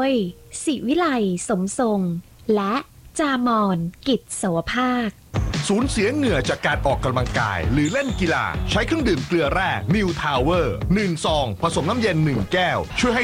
ยศิวิไลสมทรง และจามอนกิจโสภาคสูญเสียเหงื่อจากการออกกำลังกายหรือเล่นกีฬาใช้เครื่องดื่มเกลือแร่ New Tower 1 ซองผสมน้ำเย็น 1 แก้วช่วยให้